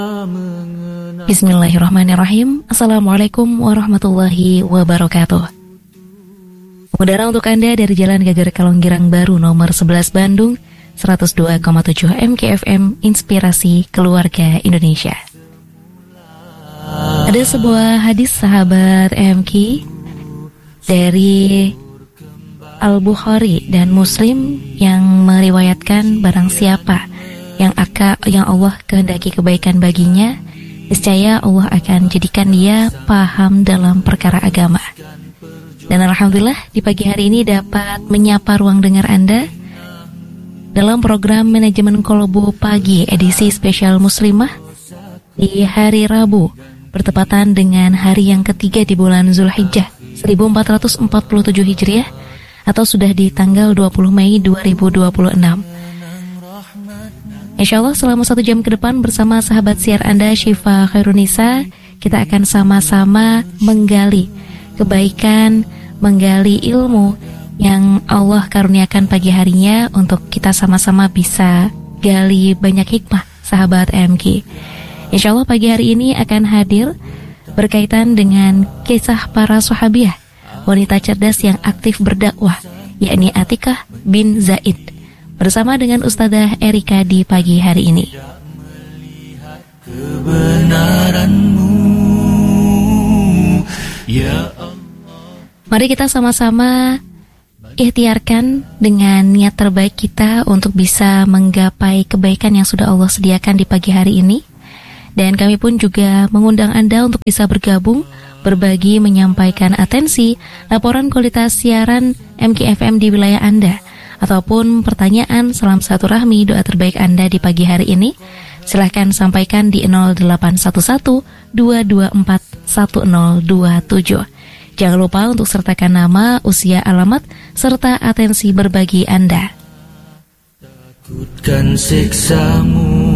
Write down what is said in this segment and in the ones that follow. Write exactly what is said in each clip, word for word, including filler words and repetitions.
Bismillahirrahmanirrahim. Assalamualaikum warahmatullahi wabarakatuh. Udara untuk Anda dari Jalan Gagar Kalonggirang Baru nomor sebelas Bandung, seratus dua koma tujuh M K F M, Inspirasi Keluarga Indonesia. Ada sebuah hadis sahabat M K dari Al-Bukhari dan Muslim yang meriwayatkan barang siapa yang aka, yang Allah kehendaki kebaikan baginya, niscaya Allah akan jadikan dia paham dalam perkara agama. Dan alhamdulillah di pagi hari ini dapat menyapa ruang dengar Anda dalam program Manajemen Kolbu Pagi edisi spesial Muslimah di hari Rabu bertepatan dengan hari yang ketiga di bulan Zulhijjah seribu empat ratus empat puluh tujuh Hijriah atau sudah di tanggal dua puluh Mei dua ribu dua puluh enam. Insya Allah selama satu jam ke depan bersama sahabat siar Anda Syifa Khairunisa, kita akan sama-sama menggali kebaikan, menggali ilmu yang Allah karuniakan pagi harinya untuk kita sama-sama bisa gali banyak hikmah sahabat M K. Insya Allah pagi hari ini akan hadir berkaitan dengan kisah para sahabiah, wanita cerdas yang aktif berdakwah, yakni Atikah bin Zaid, bersama dengan Ustadzah Erika di pagi hari ini. Mari kita sama-sama ikhtiarkan dengan niat terbaik kita untuk bisa menggapai kebaikan yang sudah Allah sediakan di pagi hari ini. Dan kami pun juga mengundang Anda untuk bisa bergabung, berbagi, menyampaikan atensi, laporan kualitas siaran M K F M di wilayah Anda, ataupun pertanyaan, salam silaturahmi, doa terbaik Anda di pagi hari ini. Silahkan sampaikan di nol delapan satu satu dua dua empat satu nol dua tujuh. Jangan lupa untuk sertakan nama, usia, alamat, serta atensi berbagi Anda. Takutkan siksamu.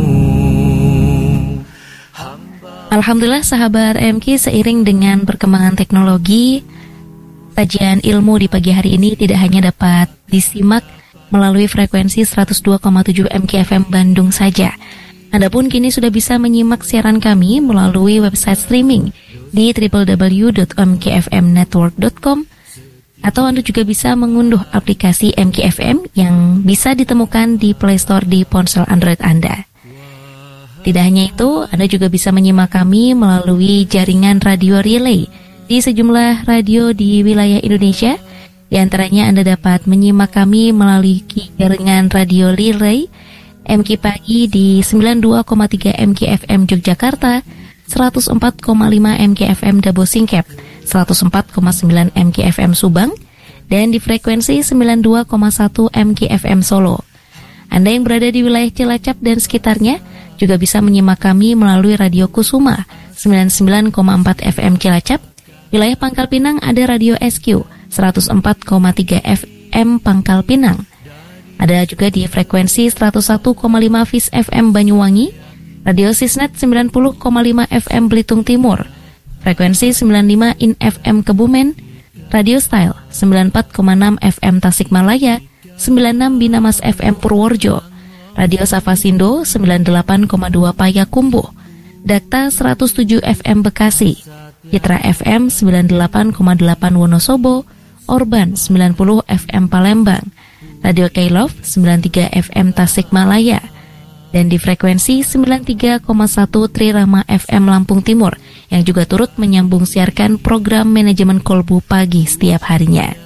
Alhamdulillah sahabat M K, seiring dengan perkembangan teknologi, sajian ilmu di pagi hari ini tidak hanya dapat disimak melalui frekuensi seratus dua koma tujuh M K F M Bandung saja. Anda pun kini sudah bisa menyimak siaran kami melalui website streaming di w w w dot m k f m network dot com, atau Anda juga bisa mengunduh aplikasi M K F M yang bisa ditemukan di Play Store di ponsel Android Anda. Tidak hanya itu, Anda juga bisa menyimak kami melalui jaringan radio relay di sejumlah radio di wilayah Indonesia. Di antaranya Anda dapat menyimak kami melalui jaringan radio relay M K Pagi di sembilan puluh dua koma tiga M K F M Yogyakarta, seratus empat koma lima M K F M Dabo Singkep, seratus empat koma sembilan M K F M Subang, dan di frekuensi sembilan puluh dua koma satu M K F M Solo. Anda yang berada di wilayah Cilacap dan sekitarnya juga bisa menyimak kami melalui Radio Kusuma sembilan puluh sembilan koma empat F M Cilacap. Wilayah Pangkal Pinang ada Radio S Q seratus empat koma tiga F M Pangkal Pinang. Ada juga di frekuensi seratus satu koma lima Fis F M Banyuwangi, Radio Sisnet sembilan puluh koma lima F M Belitung Timur, frekuensi sembilan puluh lima In F M Kebumen, Radio Style sembilan puluh empat koma enam F M Tasikmalaya, sembilan puluh enam Binamas F M Purworejo, Radio Safasindo sembilan puluh delapan koma dua Payakumbuh, Dakta seratus tujuh F M Bekasi, Citra F M sembilan puluh delapan koma delapan Wonosobo, Orban sembilan puluh F M Palembang, Radio Kailov sembilan puluh tiga F M Tasikmalaya, dan di frekuensi sembilan puluh tiga koma satu Trirama F M Lampung Timur yang juga turut menyambung siarkan program Manajemen Kolbu Pagi setiap harinya.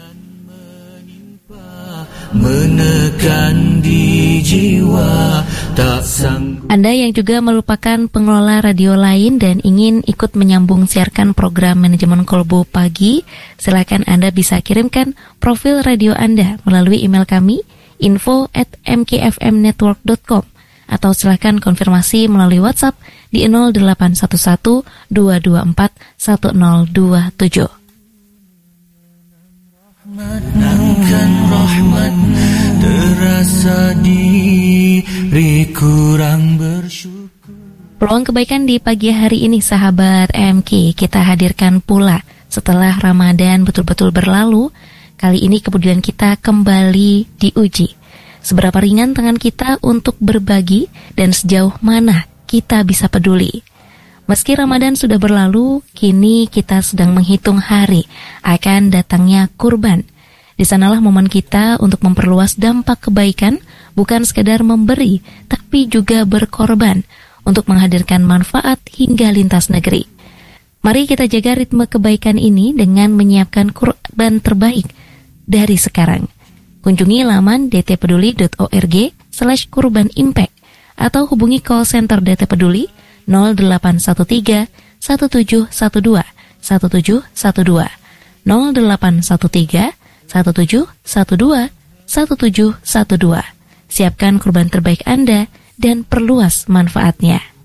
Menekan di jiwa, tak sanggup. Anda yang juga merupakan pengelola radio lain dan ingin ikut menyambung siarkan program Manajemen Kolbu Pagi, silakan Anda bisa kirimkan profil radio Anda melalui email kami info at m k f m network dot com, atau silakan konfirmasi melalui WhatsApp di nol delapan satu satu dua dua empat satu nol dua tujuh. Nakan rahmat terasa diri kurang bersyukur. Peluang kebaikan di pagi hari ini sahabat M K kita hadirkan pula setelah Ramadan betul-betul berlalu. Kali ini kemudian kita kembali diuji. Seberapa ringan tangan kita untuk berbagi dan sejauh mana kita bisa peduli. Meski Ramadan sudah berlalu, kini kita sedang menghitung hari akan datangnya kurban. Di sanalah momen kita untuk memperluas dampak kebaikan, bukan sekedar memberi, tapi juga berkorban untuk menghadirkan manfaat hingga lintas negeri. Mari kita jaga ritme kebaikan ini dengan menyiapkan kurban terbaik dari sekarang. Kunjungi laman dtpeduli.org slash kurban impact atau hubungi call center D T Peduli nol delapan satu tiga satu tujuh satu dua satu tujuh satu dua nol delapan satu tiga satu tujuh satu dua satu tujuh satu dua. Siapkan kurban terbaik Anda dan perluas manfaatnya.